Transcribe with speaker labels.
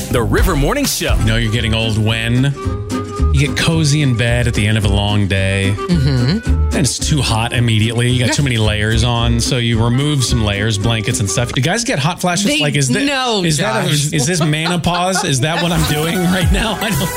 Speaker 1: The River Morning Show.
Speaker 2: You know you're getting old when you get cozy in bed at the end of a long day. And it's too hot immediately. You got too many layers on, so you remove some layers, blankets and stuff. Do guys get hot flashes?
Speaker 3: No,
Speaker 2: is this menopause? Is that what I'm doing right now? I don't